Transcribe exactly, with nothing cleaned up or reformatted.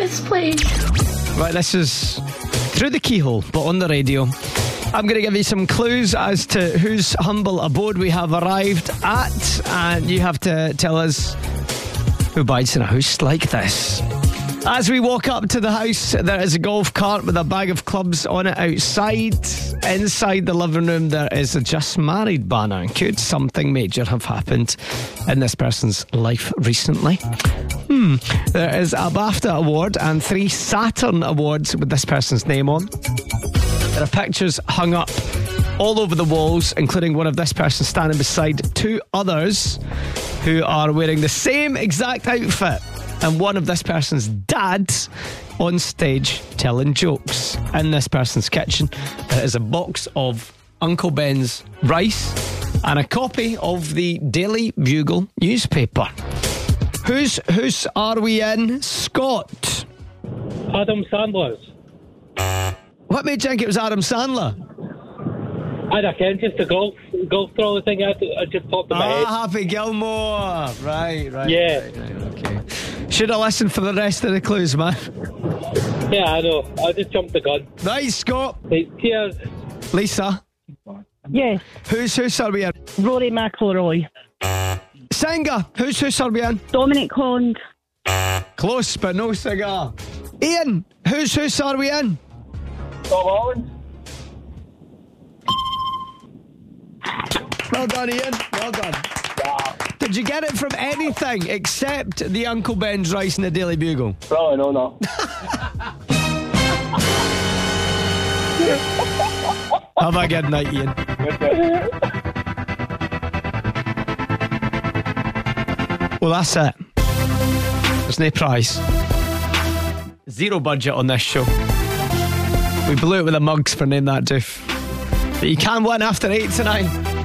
Yes, please. Right, this is Through the Keyhole, but on the radio. I'm going to give you some clues as to whose humble abode we have arrived at, and you have to tell us who bides in a house like this. As we walk up to the house, there is a golf cart with a bag of clubs on it outside. Inside the living room, there is a just married banner. Could something major have happened in this person's life recently? Hmm. There is a BAFTA award and three Saturn awards with this person's name on. There are pictures hung up all over the walls, including one of this person standing beside two others who are wearing the same exact outfit, and one of this person's dads on stage telling jokes. In this person's kitchen, there is a box of Uncle Ben's rice and a copy of the Daily Bugle newspaper. Whose house are we in, Scott? Adam Sandler's. What made you think it was Adam Sandler? I reckon just the golf golf trolley thing. I, I just popped in my head. Ah, Happy Gilmore. Right, right. Yeah. Right, right, okay. Should have listened for the rest of the clues, man. Yeah, I know. I just jumped the gun. Right, Scott. Right, cheers. Lisa. Yes. Whose house are we in? Rory McIlroy. Singer. Whose house are we in? Dominic Holland. Close, but no cigar. Ian. Whose house are we in? Tom Holland. Well done, Ian. Well done. Did you get it from anything except the Uncle Ben's rice and the Daily Bugle? Probably no, no. Have a good night, Ian. Well, that's it. There's no prize. Zero budget on this show. We blew it with the mugs for Name That Doof. But you can win after eight tonight.